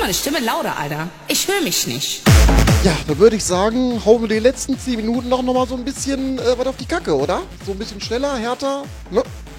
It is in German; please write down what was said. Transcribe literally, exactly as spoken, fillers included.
meine Stimme lauter, Alter. Ich höre mich nicht. Ja, dann würde ich sagen, hauen wir die letzten zehn Minuten noch, noch mal so ein bisschen äh, was auf die Kacke, oder? So ein bisschen schneller, härter, ne?